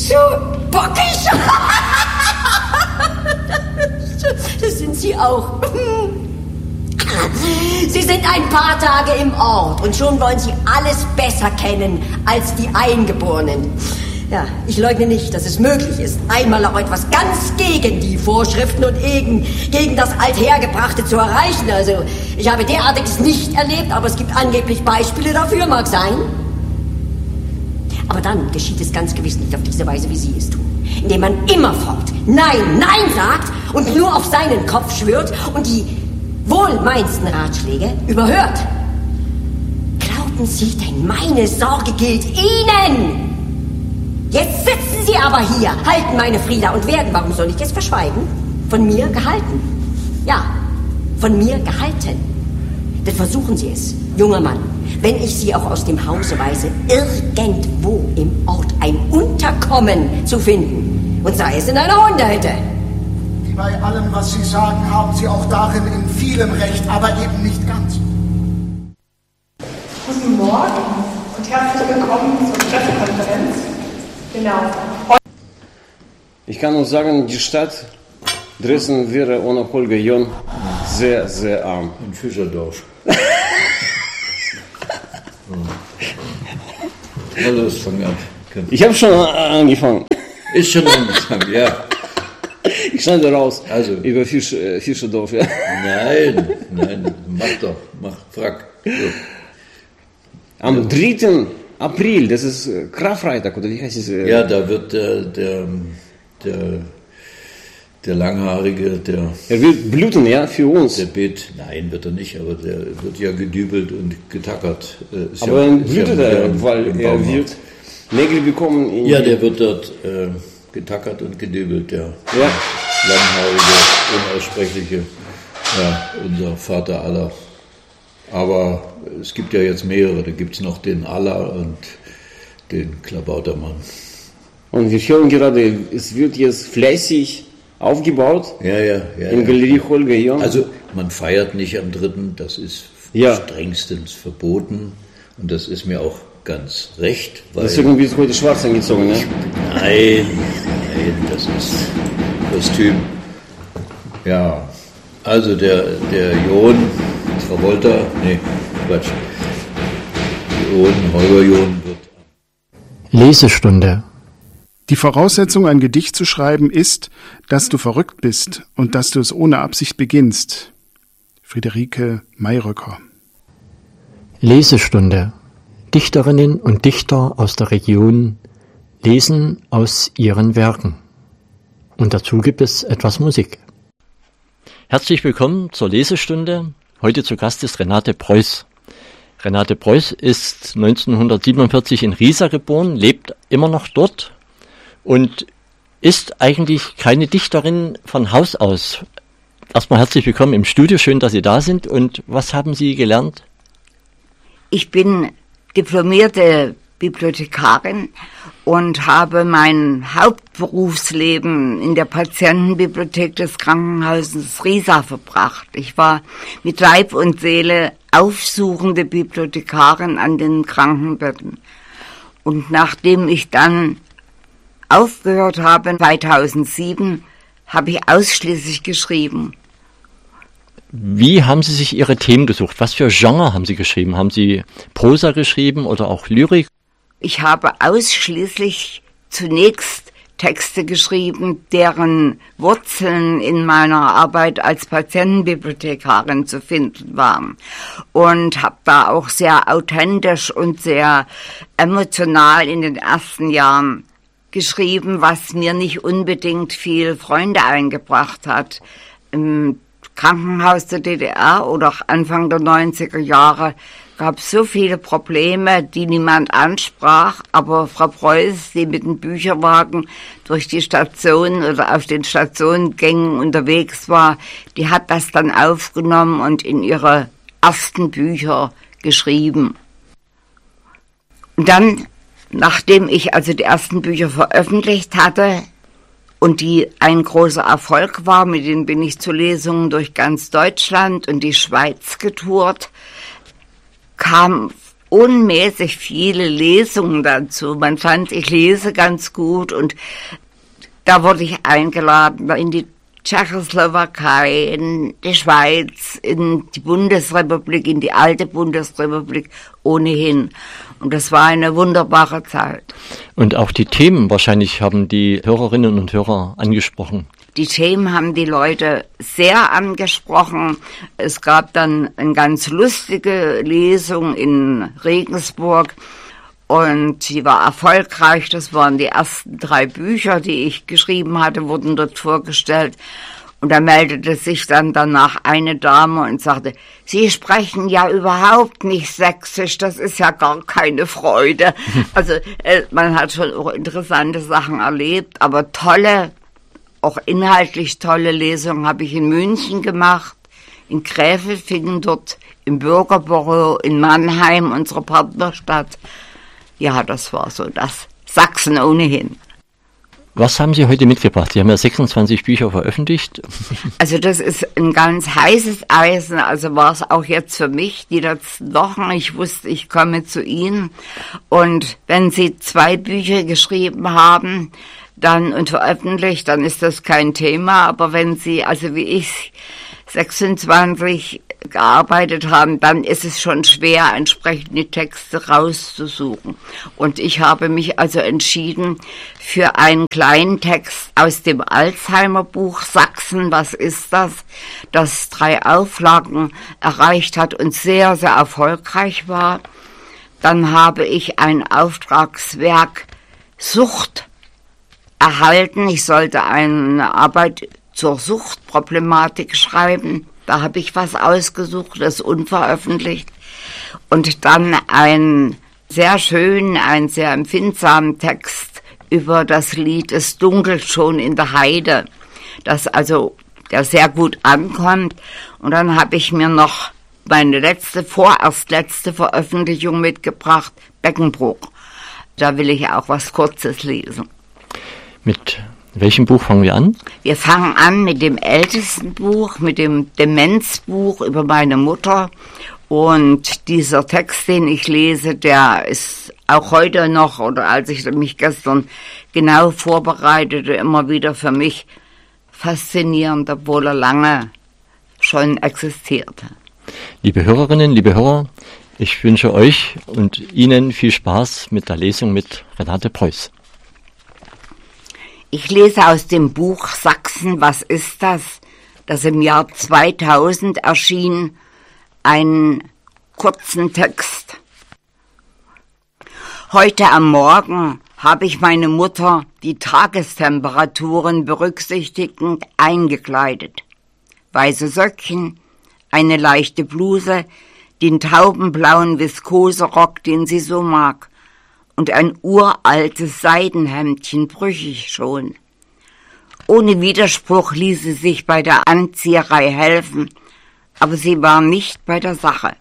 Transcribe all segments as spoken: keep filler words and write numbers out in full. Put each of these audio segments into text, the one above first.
So bockig. Das sind Sie auch. Sie sind ein paar Tage im Ort und schon wollen Sie alles besser kennen als die Eingeborenen. Ja, ich leugne nicht, dass es möglich ist, einmal auch etwas ganz gegen die Vorschriften und gegen, gegen das Althergebrachte zu erreichen. Also, ich habe derartiges nicht erlebt, aber es gibt angeblich Beispiele dafür, mag sein. Aber dann geschieht es ganz gewiss nicht auf diese Weise, wie Sie es tun. Indem man immerfort Nein, Nein sagt und nur auf seinen Kopf schwört und die wohlmeinsten Ratschläge überhört. Glauben Sie denn, meine Sorge gilt Ihnen? Jetzt sitzen Sie aber hier, halten meine Frieda und werden, warum soll ich es verschweigen, von mir gehalten. Ja, von mir gehalten. Denn versuchen Sie es, junger Mann, wenn ich Sie auch aus dem Hause weise, irgendwo im Ort ein Unterkommen zu finden. Und sei es in einer Hundehütte. Wie bei allem, was Sie sagen, haben Sie auch darin in vielem Recht, aber eben nicht ganz. Guten Morgen und herzlich willkommen zur Pressekonferenz. Genau. Ich kann nur sagen, die Stadt Dresden wäre ohne Holger John sehr, sehr arm. In Fischerdorf. Also, das fangen an. Ich habe schon angefangen. Ist schon angefangen, ja. Ich schneide raus. Also. Über Fisch, äh, Fischerdorf, ja. Nein, nein, mach doch, mach, frag. So. Am dritten April, das ist Karfreitag, oder wie heißt es? Ja, da wird der, der, der, der Langhaarige, der... Er wird bluten, ja, für uns. Der Bet, nein, wird er nicht, aber der wird ja gedübelt und getackert. Ist aber ja, dann blutet ja, er, weil er wird Nägel bekommen. In ja, der wird dort äh, getackert und gedübelt, der ja. Langhaarige, unaussprechliche, ja, unser Vater aller. Aber es gibt ja jetzt mehrere, da gibt es noch den Allah und den Klabautermann. Und wir hören gerade, es wird jetzt fleißig aufgebaut. Ja, ja, ja. In ja. Galerie Holger John. Also man feiert nicht am dritten, das ist ja. strengstens verboten und das ist mir auch ganz recht. Weil Deswegen wird heute schwarz angezogen, ne? Nein, nein, das ist Kostüm. Ja, also der, der John... Travolta, nee, Quatsch. John, Holger John wird. Lesestunde. Die Voraussetzung, ein Gedicht zu schreiben, ist, dass du verrückt bist und dass du es ohne Absicht beginnst. Friederike Mayröcker. Lesestunde. Dichterinnen und Dichter aus der Region lesen aus ihren Werken. Und dazu gibt es etwas Musik. Herzlich willkommen zur Lesestunde. Heute zu Gast ist Renate Preuß. Renate Preuß ist neunzehnhundertsiebenundvierzig in Riesa geboren, lebt immer noch dort und ist eigentlich keine Dichterin von Haus aus. Erstmal herzlich willkommen im Studio, schön, dass Sie da sind. Und was haben Sie gelernt? Ich bin diplomierte Bibliothekarin und habe mein Hauptberufsleben in der Patientenbibliothek des Krankenhauses Riesa verbracht. Ich war mit Leib und Seele aufsuchende Bibliothekarin an den Krankenbetten. Und nachdem ich dann aufgehört habe, zweitausendsieben, habe ich ausschließlich geschrieben. Wie haben Sie sich Ihre Themen gesucht? Was für Genre haben Sie geschrieben? Haben Sie Prosa geschrieben oder auch Lyrik? Ich habe ausschließlich zunächst Texte geschrieben, deren Wurzeln in meiner Arbeit als Patientenbibliothekarin zu finden waren. Und habe da auch sehr authentisch und sehr emotional in den ersten Jahren geschrieben, was mir nicht unbedingt viel Freunde eingebracht hat. Im Krankenhaus der D D R oder auch Anfang der neunziger Jahre gab es so viele Probleme, die niemand ansprach, aber Frau Preuß, die mit dem Bücherwagen durch die Station oder auf den Stationsgängen unterwegs war, die hat das dann aufgenommen und in ihre ersten Bücher geschrieben. Und dann, nachdem ich also die ersten Bücher veröffentlicht hatte und die ein großer Erfolg war, mit denen bin ich zu Lesungen durch ganz Deutschland und die Schweiz getourt, kam unmäßig viele Lesungen dazu. Man fand, ich lese ganz gut und da wurde ich eingeladen in die Tschechoslowakei, in die Schweiz, in die Bundesrepublik, in die alte Bundesrepublik ohnehin. Und das war eine wunderbare Zeit. Und auch die Themen wahrscheinlich haben die Hörerinnen und Hörer angesprochen. Die Themen haben die Leute sehr angesprochen. Es gab dann eine ganz lustige Lesung in Regensburg und die war erfolgreich. Das waren die ersten drei Bücher, die ich geschrieben hatte, wurden dort vorgestellt. Und da meldete sich dann danach eine Dame und sagte, Sie sprechen ja überhaupt nicht sächsisch, das ist ja gar keine Freude. Also äh, man hat schon auch interessante Sachen erlebt, aber tolle, auch inhaltlich tolle Lesungen habe ich in München gemacht, in Gräfelfingen dort, im Bürgerbüro, in Mannheim, unsere Partnerstadt. Ja, das war so das. Sachsen ohnehin. Was haben Sie heute mitgebracht? Sie haben ja sechsundzwanzig Bücher veröffentlicht. Also das ist ein ganz heißes Eisen, also war es auch jetzt für mich die letzten Wochen. Ich wusste, ich komme zu Ihnen und wenn Sie zwei Bücher geschrieben haben, dann und veröffentlicht, dann ist das kein Thema, aber wenn Sie, also wie ich, sechsundzwanzig gearbeitet haben, dann ist es schon schwer, entsprechende Texte rauszusuchen. Und ich habe mich also entschieden für einen kleinen Text aus dem Alzheimer-Buch Sachsen, was ist das? Das drei Auflagen erreicht hat und sehr, sehr erfolgreich war. Dann habe ich ein Auftragswerk Sucht erhalten. Ich sollte eine Arbeit zur Suchtproblematik schreiben. Da habe ich was ausgesucht, das unveröffentlicht. Und dann einen sehr schönen, einen sehr empfindsamen Text über das Lied Es dunkelt schon in der Heide, das also der sehr gut ankommt. Und dann habe ich mir noch meine letzte, vorerst letzte Veröffentlichung mitgebracht, Beckenbruch. Da will ich auch was Kurzes lesen. Mit welchem Buch fangen wir an? Wir fangen an mit dem ältesten Buch, mit dem Demenzbuch über meine Mutter. Und dieser Text, den ich lese, der ist auch heute noch, oder als ich mich gestern genau vorbereitete, immer wieder für mich faszinierend, obwohl er lange schon existierte. Liebe Hörerinnen, liebe Hörer, ich wünsche euch und Ihnen viel Spaß mit der Lesung mit Renate Preuß. Ich lese aus dem Buch Sachsen, was ist das, das im Jahr zweitausend erschien, einen kurzen Text. Heute am Morgen habe ich meine Mutter die Tagestemperaturen berücksichtigend eingekleidet. Weiße Söckchen, eine leichte Bluse, den taubenblauen Viskoserock, den sie so mag, und ein uraltes Seidenhemdchen, brüchig schon. Ohne Widerspruch ließ sie sich bei der Anzieherei helfen, aber sie war nicht bei der Sache.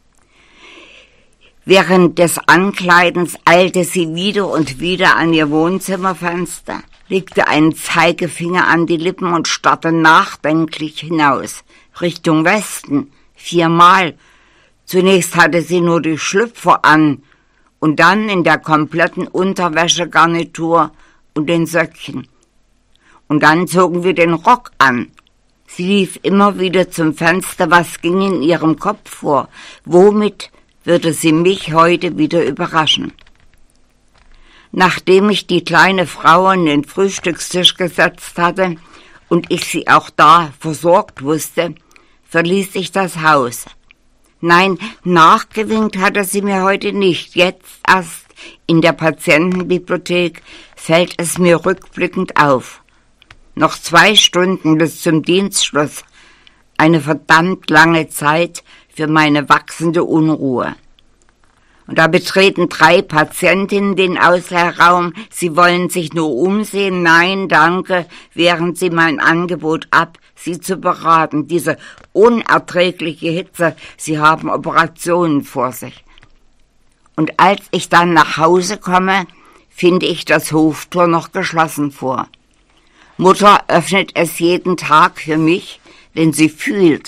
Während des Ankleidens eilte sie wieder und wieder an ihr Wohnzimmerfenster, legte einen Zeigefinger an die Lippen und starrte nachdenklich hinaus, Richtung Westen, viermal. Zunächst hatte sie nur die Schlüpfer an, und dann in der kompletten Unterwäschegarnitur und den Söckchen. Und dann zogen wir den Rock an. Sie lief immer wieder zum Fenster, was ging in ihrem Kopf vor? Womit würde sie mich heute wieder überraschen? Nachdem ich die kleine Frau an den Frühstückstisch gesetzt hatte und ich sie auch da versorgt wusste, verließ ich das Haus. Nein, nachgewinkt hatte sie mir heute nicht. Jetzt erst in der Patientenbibliothek fällt es mir rückblickend auf. Noch zwei Stunden bis zum Dienstschluss. Eine verdammt lange Zeit für meine wachsende Unruhe. Und da betreten drei Patientinnen den Ausleihraum. Sie wollen sich nur umsehen. Nein, danke, wehren sie mein Angebot ab, sie zu beraten. Diese unerträgliche Hitze, sie haben Operationen vor sich. Und als ich dann nach Hause komme, finde ich das Hoftor noch geschlossen vor. Mutter öffnet es jeden Tag für mich, denn sie fühlt,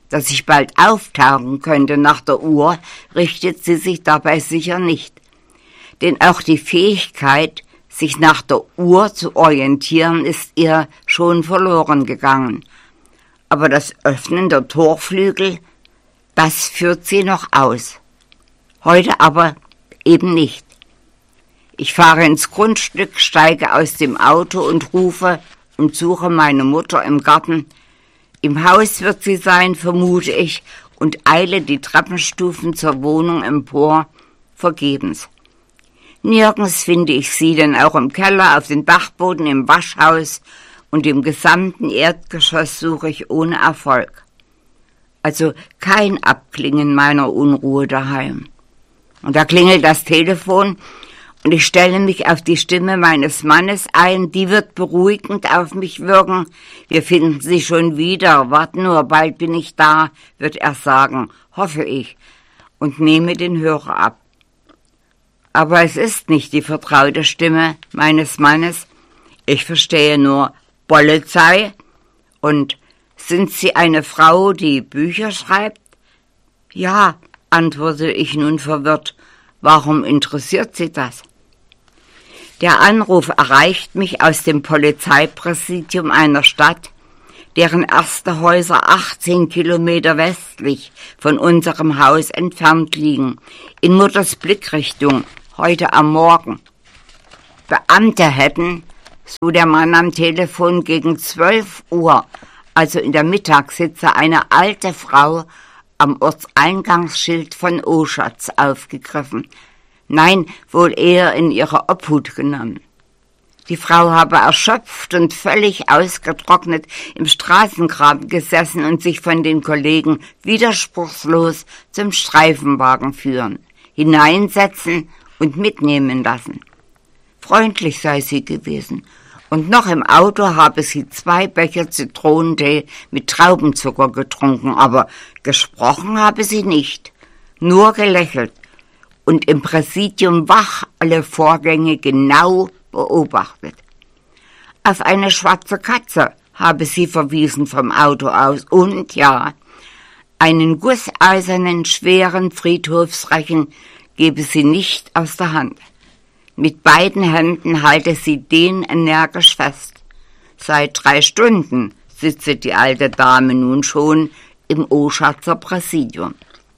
dass ich bald auftauchen könnte nach der Uhr, richtet sie sich dabei sicher nicht. Denn auch die Fähigkeit, sich nach der Uhr zu orientieren, ist ihr schon verloren gegangen. Aber das Öffnen der Torflügel, das führt sie noch aus. Heute aber eben nicht. Ich fahre ins Grundstück, steige aus dem Auto und rufe und suche meine Mutter im Garten. Im Haus wird sie sein, vermute ich, und eile die Treppenstufen zur Wohnung empor, vergebens. Nirgends finde ich sie, denn auch im Keller, auf dem Dachboden, im Waschhaus und im gesamten Erdgeschoss suche ich ohne Erfolg. Also kein Abklingen meiner Unruhe daheim. Und da klingelt das Telefon und ich stelle mich auf die Stimme meines Mannes ein, die wird beruhigend auf mich wirken. Wir finden Sie schon wieder, wart nur, bald bin ich da, wird er sagen, hoffe ich, und nehme den Hörer ab. Aber es ist nicht die vertraute Stimme meines Mannes. Ich verstehe nur Polizei und sind Sie eine Frau, die Bücher schreibt? Ja, antworte ich nun verwirrt. Warum interessiert Sie das? Der Anruf erreicht mich aus dem Polizeipräsidium einer Stadt, deren erste Häuser achtzehn Kilometer westlich von unserem Haus entfernt liegen, in Mutters Blickrichtung, heute am Morgen. Beamte hätten, so der Mann am Telefon, gegen zwölf Uhr, also in der Mittagshitze, eine alte Frau am Ortseingangsschild von Oschatz aufgegriffen. Nein, wohl eher in ihre Obhut genommen. Die Frau habe erschöpft und völlig ausgetrocknet im Straßengraben gesessen und sich von den Kollegen widerspruchslos zum Streifenwagen führen, hineinsetzen und mitnehmen lassen. Freundlich sei sie gewesen, und noch im Auto habe sie zwei Becher Zitronentee mit Traubenzucker getrunken, aber gesprochen habe sie nicht, nur gelächelt und im Präsidium wach alle Vorgänge genau beobachtet. Auf eine schwarze Katze habe sie verwiesen vom Auto aus und, ja, einen gusseisernen, schweren Friedhofsrechen gebe sie nicht aus der Hand. Mit beiden Händen halte sie den energisch fest. Seit drei Stunden sitze die alte Dame nun schon im Oschatzer Präsidium.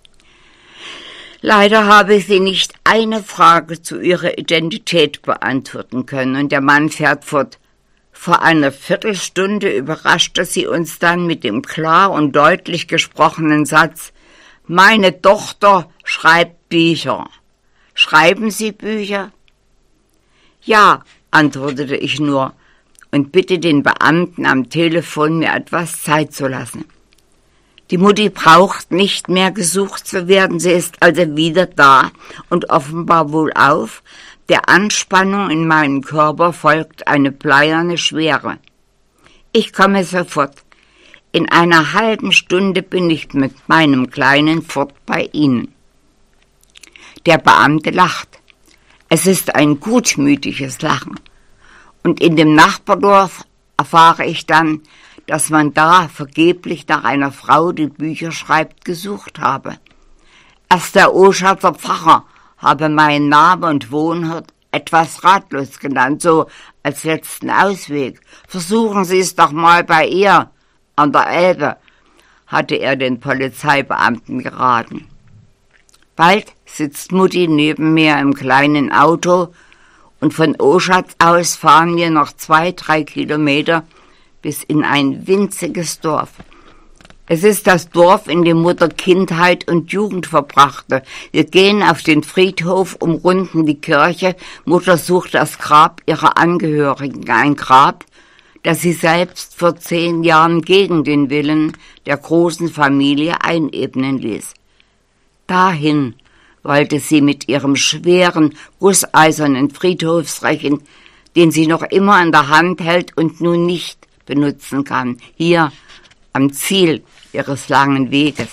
Leider habe sie nicht eine Frage zu ihrer Identität beantworten können und der Mann fährt fort. Vor einer Viertelstunde überraschte sie uns dann mit dem klar und deutlich gesprochenen Satz: »Meine Tochter schreibt Bücher. Schreiben Sie Bücher?« »Ja«, antwortete ich nur und bitte den Beamten am Telefon, mir etwas Zeit zu lassen. Die Mutti braucht nicht mehr gesucht zu werden, sie ist also wieder da und offenbar wohlauf. Der Anspannung in meinem Körper folgt eine bleierne Schwere. Ich komme sofort. In einer halben Stunde bin ich mit meinem Kleinen fort bei Ihnen. Der Beamte lacht. Es ist ein gutmütiges Lachen. Und in dem Nachbardorf erfahre ich dann, dass man da vergeblich nach einer Frau, die Bücher schreibt, gesucht habe. Erst der Oschatzer Pfarrer habe meinen Namen und Wohnort etwas ratlos genannt, so als letzten Ausweg. »Versuchen Sie es doch mal bei ihr, an der Elbe«, hatte er den Polizeibeamten geraten. Bald sitzt Mutti neben mir im kleinen Auto und von Oschatz aus fahren wir noch zwei, drei Kilometer bis in ein winziges Dorf. Es ist das Dorf, in dem Mutter Kindheit und Jugend verbrachte. Wir gehen auf den Friedhof, umrunden die Kirche. Mutter sucht das Grab ihrer Angehörigen, ein Grab, das sie selbst vor zehn Jahren gegen den Willen der großen Familie einebnen ließ. Dahin wollte sie mit ihrem schweren, gusseisernen Friedhofsrechen, den sie noch immer in der Hand hält und nun nicht benutzen kann, hier am Ziel ihres langen Weges.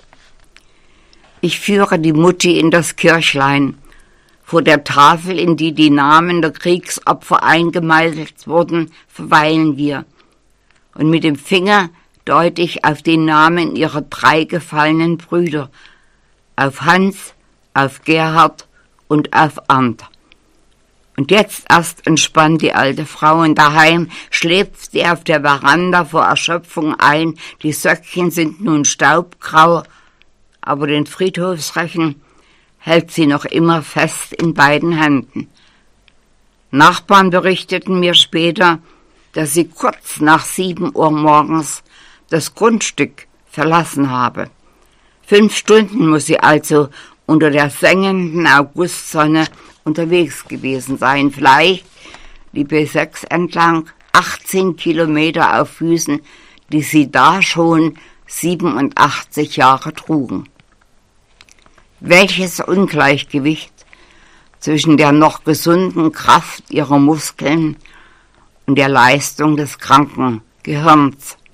Ich führe die Mutti in das Kirchlein. Vor der Tafel, in die die Namen der Kriegsopfer eingemeißelt wurden, verweilen wir. Und mit dem Finger deutlich auf den Namen ihrer drei gefallenen Brüder, auf Hans, auf Gerhard und auf Arndt. Und jetzt erst entspannt die alte Frau und daheim schläft sie auf der Veranda vor Erschöpfung ein. Die Söckchen sind nun staubgrau, aber den Friedhofsrechen hält sie noch immer fest in beiden Händen. Nachbarn berichteten mir später, dass sie kurz nach sieben Uhr morgens das Grundstück verlassen habe. Fünf Stunden muss sie also unter der sengenden Augustsonne unterwegs gewesen sein. Vielleicht die B sechs entlang, achtzehn Kilometer auf Füßen, die sie da schon siebenundachtzig Jahre trugen. Welches Ungleichgewicht zwischen der noch gesunden Kraft ihrer Muskeln und der Leistung des kranken Gehirns.